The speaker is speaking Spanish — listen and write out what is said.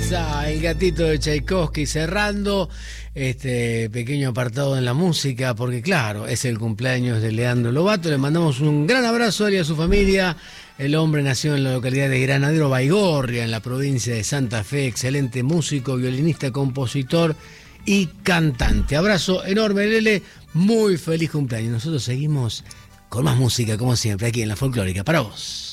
El gatito de Tchaikovsky cerrando este pequeño apartado en la música, porque claro, es el cumpleaños de Leandro Lobato. Le mandamos un gran abrazo a él y a su familia. El hombre nació en la localidad de Granadero Baigorria, en la provincia de Santa Fe. Excelente músico, violinista, compositor y cantante. Abrazo enorme, Lele. Muy feliz cumpleaños. Nosotros seguimos con más música, como siempre, aquí en La Folclórica. Para vos.